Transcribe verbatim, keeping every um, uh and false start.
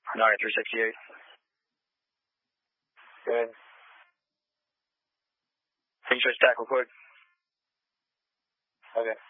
nine three sixty-eight. Good. Can you switch tackle quick? Okay.